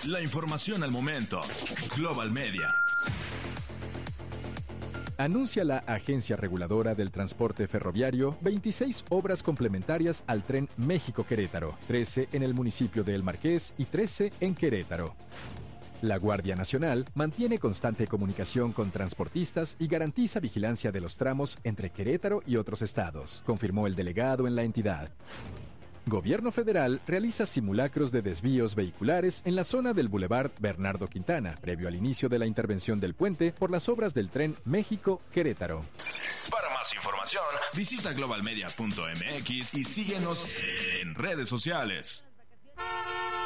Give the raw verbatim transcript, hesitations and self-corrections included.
La información al momento. Global Media. Anuncia la Agencia Reguladora del Transporte Ferroviario veintiséis obras complementarias al tren México-Querétaro, trece en el municipio de El Marqués y trece en Querétaro. La Guardia Nacional mantiene constante comunicación con transportistas y garantiza vigilancia de los tramos entre Querétaro y otros estados, confirmó el delegado en la entidad. Gobierno federal realiza simulacros de desvíos vehiculares en la zona del Boulevard Bernardo Quintana, previo al inicio de la intervención del puente por las obras del tren México-Querétaro. Para más información, visita global media punto m x y síguenos en redes sociales.